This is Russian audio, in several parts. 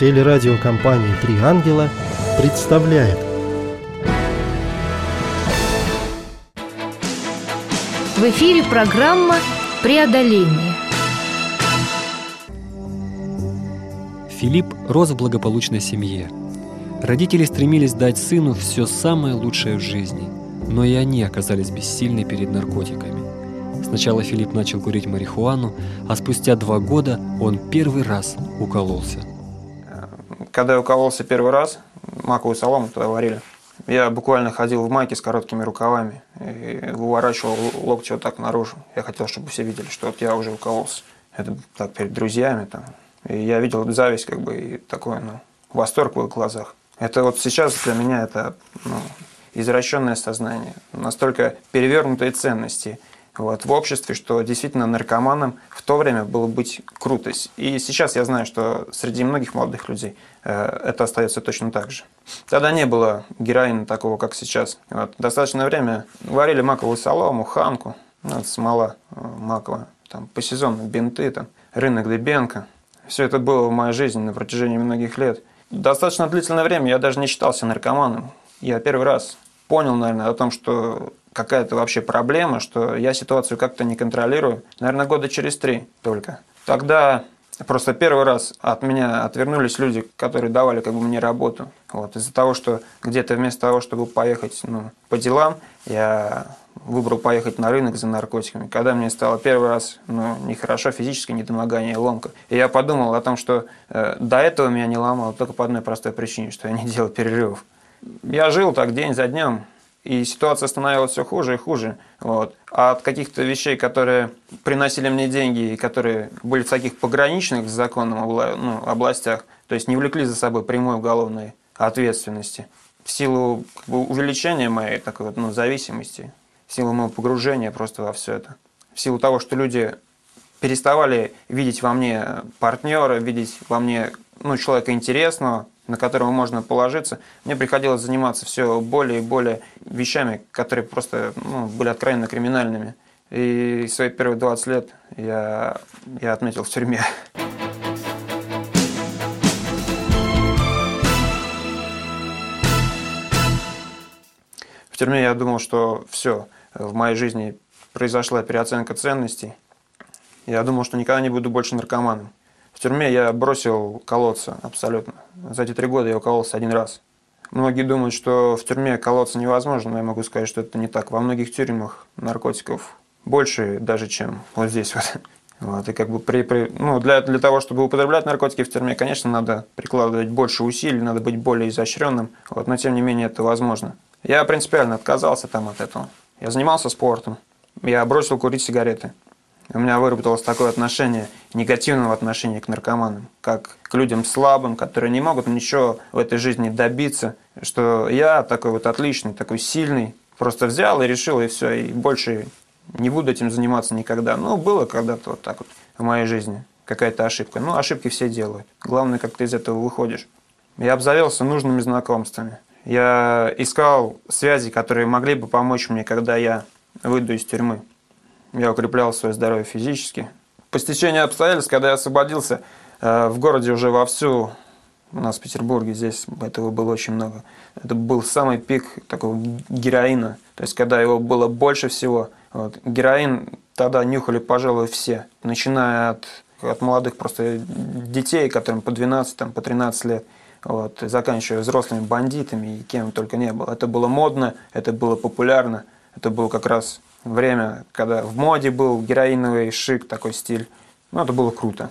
Телерадиокомпания «Три ангела» представляет. В эфире программа «Преодоление». Филипп рос в благополучной семье. Родители стремились дать сыну все самое лучшее в жизни, но и они оказались бессильны перед наркотиками. Сначала Филипп начал курить марихуану, а спустя 2 года он первый раз укололся. Когда я укололся первый раз, маковую солому туда варили, я буквально ходил в майке с короткими рукавами и выворачивал локти вот так наружу. Я хотел, чтобы все видели, что вот я уже укололся. Это так перед друзьями там. И я видел зависть, и такой, восторг в их глазах. Это вот сейчас для меня это, извращенное сознание, настолько перевернутые ценности в обществе, что действительно наркоманом в то время было быть круто. И сейчас я знаю, что среди многих молодых людей это остается точно так же. Тогда не было героина такого, как сейчас. Достаточное время варили маковую солому, ханку, смола маковая, по сезону бинты, рынок Дыбенко. Все это было в моей жизни на протяжении многих лет. Достаточно длительное время я даже не считался наркоманом. Я первый раз понял, наверное, о том, что какая-то вообще проблема, что я ситуацию как-то не контролирую. Наверное, года через 3 только. Тогда просто первый раз от меня отвернулись люди, которые давали мне работу. Из-за того, что где-то вместо того, чтобы поехать по делам, я выбрал поехать на рынок за наркотиками. Когда мне стало первый раз нехорошо, физическое недомогание, ломка. И я подумал о том, что до этого меня не ломало только по одной простой причине, что я не делал перерывов. Я жил так день за днем, и ситуация становилась все хуже и хуже. А от каких-то вещей, которые приносили мне деньги, и которые были в таких пограничных с законом областях, то есть не влекли за собой прямой уголовной ответственности, в силу увеличения моей такой зависимости, в силу моего погружения просто во все это, в силу того, что люди переставали видеть во мне партнера, видеть во мне человека интересного, на которого можно положиться, мне приходилось заниматься все более и более вещами, которые просто были откровенно криминальными. И свои первые 20 лет я отметил в тюрьме. В тюрьме я думал, что все, в моей жизни произошла переоценка ценностей. Я думал, что никогда не буду больше наркоманом. В тюрьме я бросил колоться абсолютно. За эти 3 года я укололся 1 раз. Многие думают, что в тюрьме колоться невозможно, но я могу сказать, что это не так. Во многих тюрьмах наркотиков больше даже, чем вот здесь. И для того, чтобы употреблять наркотики в тюрьме, конечно, надо прикладывать больше усилий, надо быть более изощренным, но тем не менее это возможно. Я принципиально отказался от этого. Я занимался спортом, я бросил курить сигареты. У меня выработалось такое отношение, негативного отношения к наркоманам, как к людям слабым, которые не могут ничего в этой жизни добиться, что я такой отличный, такой сильный, просто взял и решил, и все, и больше не буду этим заниматься никогда. Было когда-то в моей жизни какая-то ошибка. Ошибки все делают. Главное, как ты из этого выходишь. Я обзавелся нужными знакомствами. Я искал связи, которые могли бы помочь мне, когда я выйду из тюрьмы. Я укреплял свое здоровье физически. По стечению обстоятельств, когда я освободился, в городе уже вовсю, у нас в Петербурге, здесь этого было очень много. Это был самый пик такого героина, то есть когда его было больше всего. Героин тогда нюхали, пожалуй, все, начиная от молодых просто детей, которым по 12, по 13 лет, заканчивая взрослыми бандитами и кем только не было. Это было модно, это было популярно, это было как раз время, когда в моде был героиновый шик, такой стиль. Это было круто.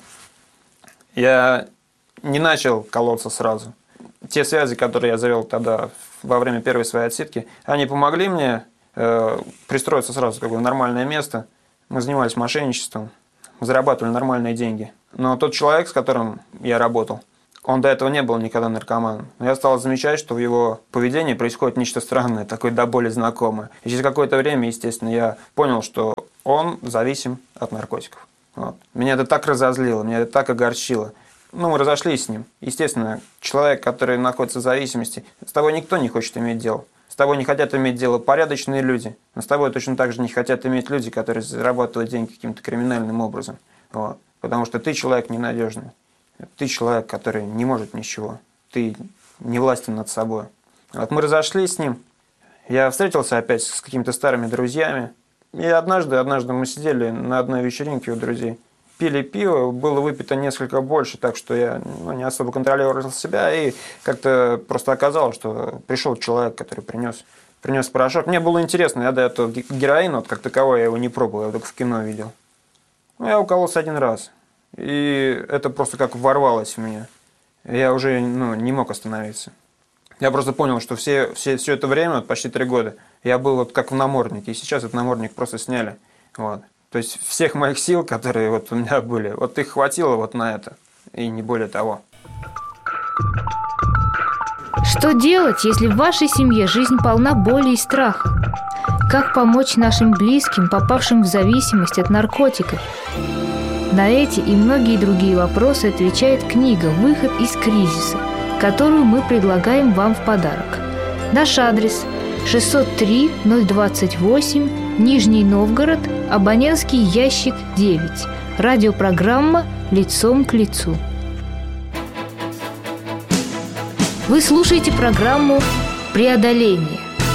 Я не начал колоться сразу. Те связи, которые я завел тогда во время первой своей отсидки, они помогли мне пристроиться сразу в нормальное место. Мы занимались мошенничеством, зарабатывали нормальные деньги. Но тот человек, с которым я работал, он до этого не был никогда наркоманом. Но я стал замечать, что в его поведении происходит нечто странное, такое до боли знакомое. И через какое-то время, естественно, я понял, что он зависим от наркотиков. Меня это так разозлило, меня это так огорчило. Мы разошлись с ним. Естественно, человек, который находится в зависимости, с тобой никто не хочет иметь дело. С тобой не хотят иметь дело порядочные люди. Но с тобой точно так же не хотят иметь люди, которые зарабатывают деньги каким-то криминальным образом. Потому что ты человек ненадежный. Ты человек, который не может ничего. Ты не властен над собой. Вот мы разошлись с ним. Я встретился опять с какими-то старыми друзьями. И однажды мы сидели на одной вечеринке у друзей. Пили пиво, было выпито несколько больше, так что я не особо контролировал себя. И как-то просто оказалось, что пришел человек, который принес порошок. Мне было интересно, я до этого героин, вот как таковой, я его не пробовал, я только в кино видел. Я укололся один раз. И это просто как ворвалось в меня. Я уже не мог остановиться. Я просто понял, что все это время, вот почти 3 года, я был вот как в наморднике. И сейчас этот намордник просто сняли. Вот. То есть всех моих сил, которые вот у меня были, вот их хватило вот на это. И не более того. Что делать, если в вашей семье жизнь полна боли и страха? Как помочь нашим близким, попавшим в зависимость от наркотиков? На эти и многие другие вопросы отвечает книга «Выход из кризиса», которую мы предлагаем вам в подарок. Наш адрес – 603-028, Нижний Новгород, абонентский ящик 9. Радиопрограмма «Лицом к лицу». Вы слушаете программу «Преодоление».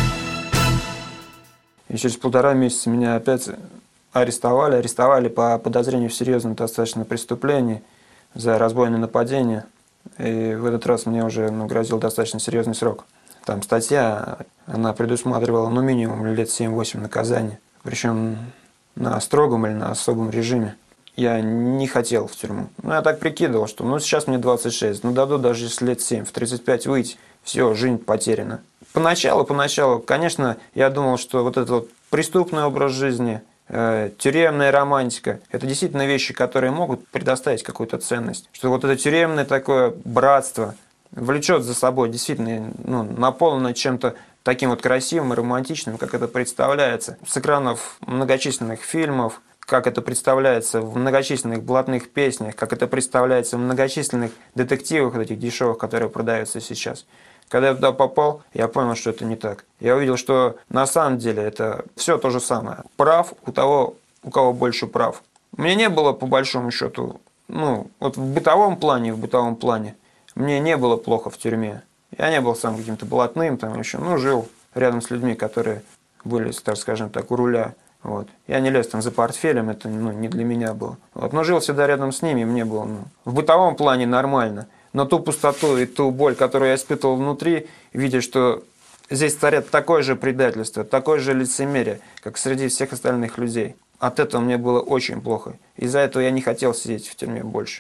И через 1,5 месяца меня опять арестовали по подозрению в серьезном достаточно преступлении за разбойное нападение. И в этот раз мне уже грозил достаточно серьезный срок. Там статья, она предусматривала минимум лет 7-8 наказания. Причем на строгом или на особом режиме. Я не хотел в тюрьму. Я так прикидывал, что сейчас мне 26, дадут даже если лет 7, в 35 выйти, все, жизнь потеряна. Поначалу, конечно, я думал, что вот этот вот преступный образ жизни, тюремная романтика – это действительно вещи, которые могут предоставить какую-то ценность. Что вот это тюремное такое братство влечет за собой действительно наполнено чем-то таким вот красивым и романтичным, как это представляется с экранов многочисленных фильмов, как это представляется в многочисленных блатных песнях, как это представляется в многочисленных детективах вот этих дешевых, которые продаются сейчас. Когда я туда попал, я понял, что это не так. Я увидел, что на самом деле это все то же самое. Прав у того, у кого больше прав. Мне не было, по большому счету, вот в бытовом плане, мне не было плохо в тюрьме. Я не был сам каким-то блатным, жил рядом с людьми, которые были, так скажем так, у руля. Вот. Я не лез там за портфелем, это не для меня было. Но жил всегда рядом с ними, мне было в бытовом плане нормально. Но ту пустоту и ту боль, которую я испытывал внутри, видя, что здесь царит такое же предательство, такое же лицемерие, как среди всех остальных людей. От этого мне было очень плохо. Из-за этого я не хотел сидеть в тюрьме больше.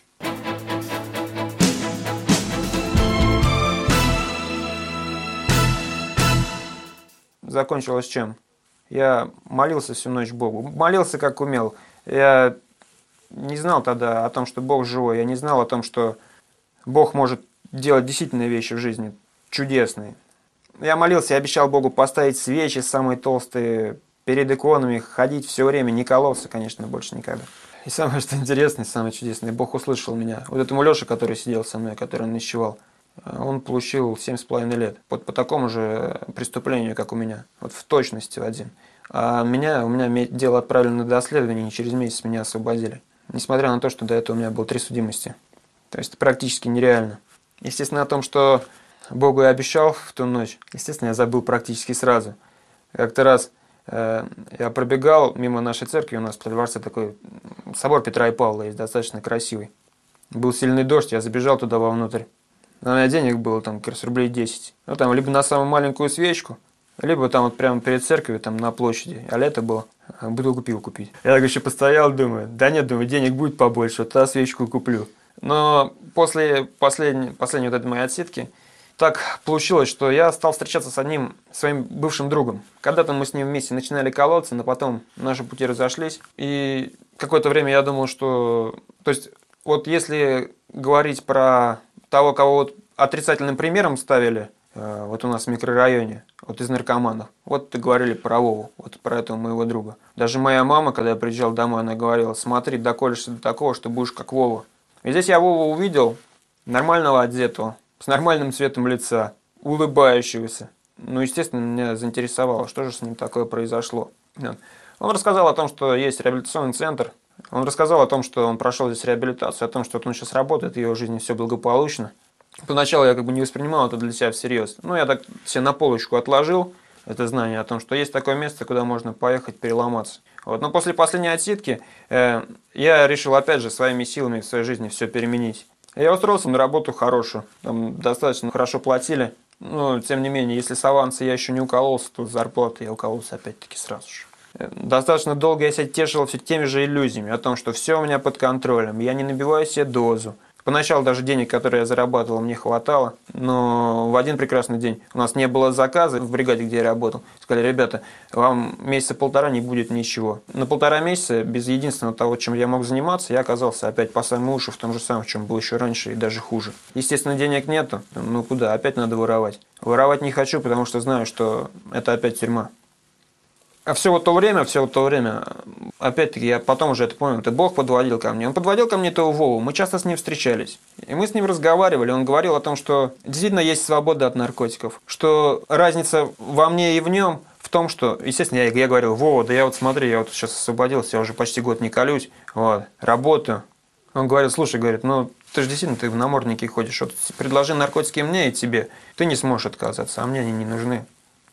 Закончилось чем? Я молился всю ночь Богу. Молился как умел. Я не знал тогда о том, что Бог живой. Я не знал о том, что Бог может делать действительно вещи в жизни чудесные. Я молился и обещал Богу поставить свечи самые толстые перед иконами, ходить все время, не колоться, конечно, больше никогда. И самое, что интересное, самое чудесное, Бог услышал меня. Вот этому Леше, который сидел со мной, который ночевал, он получил 7,5 лет. Вот по такому же преступлению, как у меня. Вот в точности один. А у меня дело отправили на доследование, и через месяц меня освободили. Несмотря на то, что до этого у меня было 3 судимости. То есть это практически нереально. Естественно, о том, что Богу я обещал в ту ночь, естественно, я забыл практически сразу. Как-то раз я пробегал мимо нашей церкви, у нас при дворце такой собор Петра и Павла есть, достаточно красивый. Был сильный дождь, я забежал туда вовнутрь. У меня денег было там, как раз рублей 10. Там либо на самую маленькую свечку, либо там вот прямо перед церковью, там на площади. А лето было, бутылку пива купить. Я так еще постоял, думаю, денег будет побольше, вот тогда свечку куплю. Но после последней вот этой моей отсидки так получилось, что я стал встречаться с одним своим бывшим другом. Когда-то мы с ним вместе начинали колоться, но потом наши пути разошлись. И какое-то время я думал, что... То есть вот если говорить про того, кого вот отрицательным примером ставили, вот у нас в микрорайоне, вот из наркоманов, вот говорили про Вову, вот про этого моего друга. Даже моя мама, когда я приезжал домой, она говорила, смотри, доколешься до такого, что будешь как Вова. И здесь я Вову увидел, нормального одетого, с нормальным цветом лица, улыбающегося. Естественно, меня заинтересовало, что же с ним такое произошло. Он рассказал о том, что есть реабилитационный центр, Он рассказал о том, что он прошел здесь реабилитацию, о том, что он сейчас работает, в его жизни все благополучно. Поначалу я не воспринимал это для себя всерьез. Я так себе на полочку отложил это знание о том, что есть такое место, куда можно поехать переломаться. Но после последней отсидки я решил опять же своими силами в своей жизни все переменить. Я устроился на работу хорошую, там достаточно хорошо платили. Но, тем не менее, если с аванса я еще не укололся, то зарплаты я укололся опять-таки сразу же. Достаточно долго я себя тешил все теми же иллюзиями о том, что все у меня под контролем, я не набиваю себе дозу. Поначалу даже денег, которые я зарабатывал, мне хватало, но в один прекрасный день у нас не было заказа в бригаде, где я работал. Сказали: ребята, вам месяца полтора не будет ничего. На полтора месяца, без единственного того, чем я мог заниматься, я оказался опять по самые уши в том же самом, в чем был еще раньше, и даже хуже. Естественно, денег нету, куда, опять надо воровать. Воровать не хочу, потому что знаю, что это опять тюрьма. А все то время, опять-таки, я потом уже это понял, это Бог подводил ко мне. Он подводил ко мне этого Вову, мы часто с ним встречались. И мы с ним разговаривали, он говорил о том, что действительно есть свобода от наркотиков, что разница во мне и в нем в том, что, естественно, я говорил: Вова, да я смотри, я сейчас освободился, я уже почти год не колюсь, работаю. Он говорит: слушай, говорит, ты же действительно в наморднике ходишь, предложи наркотики мне и тебе, ты не сможешь отказаться, а мне они не нужны.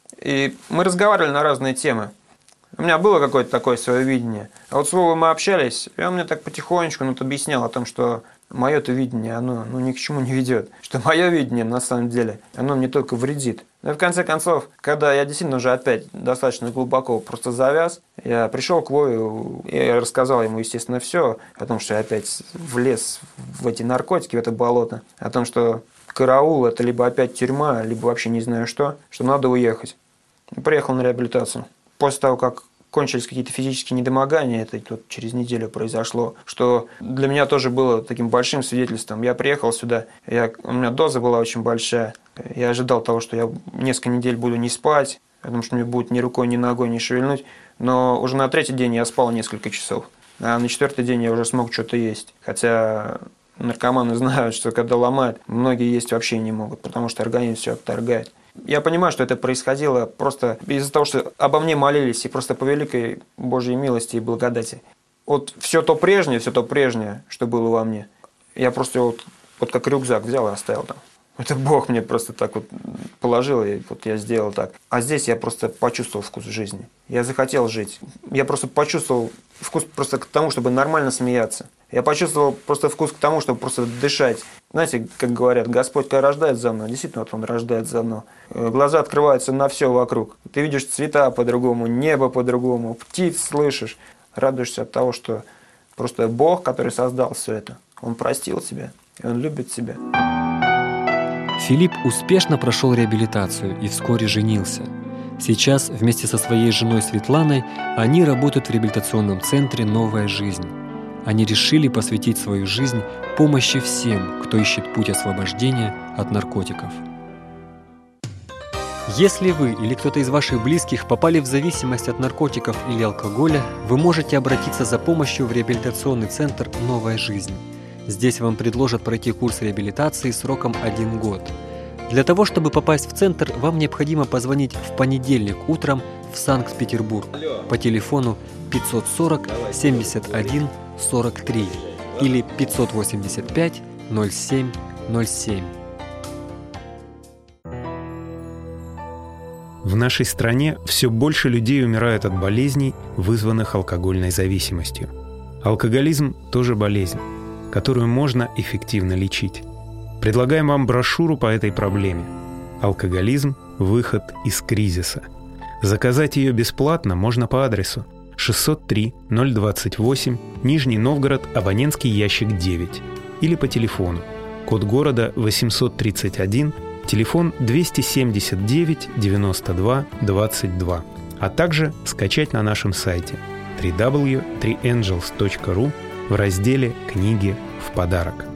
И мы разговаривали на разные темы. У меня было какое-то такое свое видение. А с Вовой мы общались, и он мне так потихонечку объяснял о том, что мое-то видение, оно ни к чему не ведет. Что мое видение, на самом деле, оно мне только вредит. И в конце концов, когда я действительно уже опять достаточно глубоко просто завяз, я пришел к Вове и рассказал ему, естественно, все о том, что я опять влез в эти наркотики, в это болото, о том, что караул – это либо опять тюрьма, либо вообще не знаю что надо уехать. И приехал на реабилитацию. После того, как кончились какие-то физические недомогания, это тут через неделю произошло, что для меня тоже было таким большим свидетельством. Я приехал сюда, у меня доза была очень большая, я ожидал того, что я несколько недель буду не спать, потому что мне будет ни рукой, ни ногой не шевельнуть, но уже на третий день я спал несколько часов, а на четвертый день я уже смог что-то есть, хотя наркоманы знают, что когда ломают, многие есть вообще не могут, потому что организм все отторгает. Я понимаю, что это происходило просто из-за того, что обо мне молились, и просто по великой Божьей милости и благодати. Все то прежнее, что было во мне, я просто как рюкзак взял и оставил там. Это Бог мне просто так положил, и я сделал так. А здесь я просто почувствовал вкус жизни. Я захотел жить. Я просто почувствовал вкус просто к тому, чтобы нормально смеяться. Я почувствовал просто вкус к тому, чтобы просто дышать. Знаете, как говорят, Господь, когда рождает заново, действительно, Он рождает заново. Глаза открываются на все вокруг. Ты видишь цвета по-другому, небо по-другому, птиц слышишь. Радуешься от того, что просто Бог, который создал все это, Он простил тебя, и Он любит тебя. Филипп успешно прошел реабилитацию и вскоре женился. Сейчас вместе со своей женой Светланой они работают в реабилитационном центре «Новая жизнь». Они решили посвятить свою жизнь помощи всем, кто ищет путь освобождения от наркотиков. Если вы или кто-то из ваших близких попали в зависимость от наркотиков или алкоголя, вы можете обратиться за помощью в реабилитационный центр «Новая жизнь». Здесь вам предложат пройти курс реабилитации сроком 1 год. Для того, чтобы попасть в центр, вам необходимо позвонить в понедельник утром в Санкт-Петербург по телефону 540 71 43 или 585 07 07. В нашей стране все больше людей умирают от болезней, вызванных алкогольной зависимостью. Алкоголизм тоже болезнь, которую можно эффективно лечить. Предлагаем вам брошюру по этой проблеме «Алкоголизм. Выход из кризиса». Заказать ее бесплатно можно по адресу 603 028, Нижний Новгород, абонентский ящик 9, или по телефону, код города 831, телефон 279 92 22, а также скачать на нашем сайте www.3angels.ru в разделе «Книги в подарок».